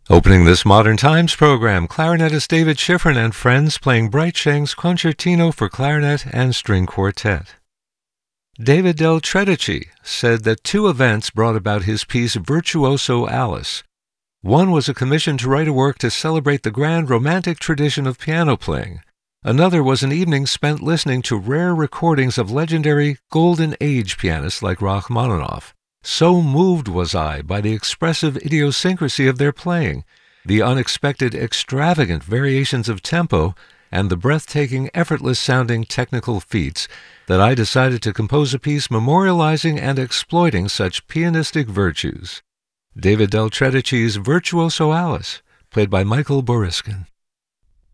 Opening this Modern Times program, clarinetist David Schifrin and friends playing Breitscheng's Concertino for Clarinet and String Quartet. David Del Tredici said that two events brought about his piece Virtuoso Alice. One was a commission to write a work to celebrate the grand romantic tradition of piano playing. Another was an evening spent listening to rare recordings of legendary Golden Age pianists like Rachmaninoff. So moved was I by the expressive idiosyncrasy of their playing, the unexpected extravagant variations of tempo, and the breathtaking, effortless-sounding technical feats, that I decided to compose a piece memorializing and exploiting such pianistic virtues. David Del Tredici's Virtuoso Alice, played by Michael Boriskin.